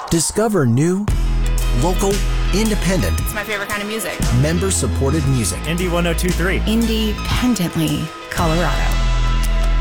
Discover new, local, independent, It's my favorite kind of music. member-supported music. Indie 1023. Independently Colorado.